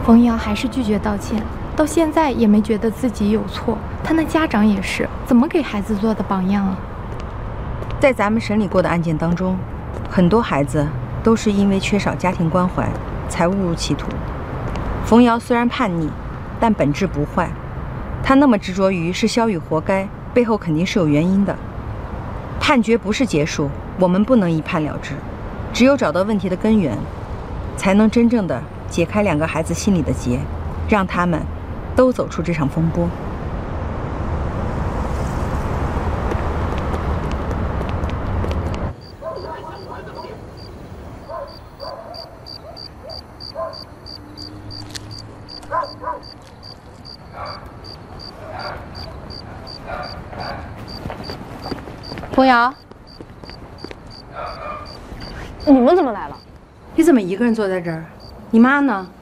冯瑶还是拒绝道歉，到现在也没觉得自己有错。他那家长也是，怎么给孩子做的榜样啊？ 在咱们审理过的案件当中，很多孩子都是因为缺少家庭关怀，才误入歧途。冯瑶虽然叛逆，但本质不坏。他那么执着于是萧雨活该，背后肯定是有原因的。判决不是结束，我们不能一判了之，只有找到问题的根源，才能真正的解开两个孩子心里的结，让他们都走出这场风波。 冯瑶，你们怎么来了？ 你怎么一个人坐在这儿？你妈呢？